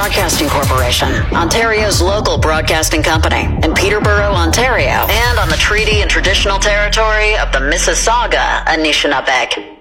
Broadcasting Corporation, Ontario's local broadcasting company, in Peterborough, Ontario, and on the treaty and traditional territory of the Mississauga Anishinaabe.